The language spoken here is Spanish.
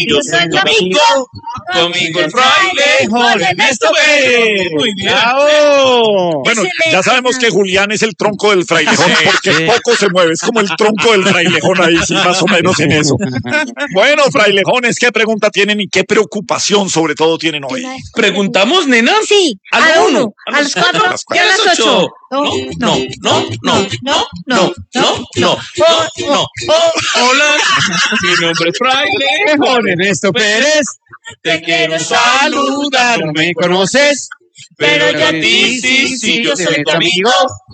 Yo soy tu amigo el fraile Jorge Ernesto Pérez. Muy bien. ¡Bravo! Bueno, ya sabemos que Julián es el tronco del frailejón porque poco se mueve, es como el tronco del frailejón ahí, sí, más o menos en eso. Bueno, frailejones, ¿qué pregunta tienen y qué preocupación sobre todo tienen hoy? ¿Preguntamos, nena? Sí, a la 1, a las 4 y a las 8. No. Hola, mi nombre es fraile Jorge Ernesto Pérez, Te quiero saludar, no me conoces, pero yo a ti sí, yo soy tu amigo.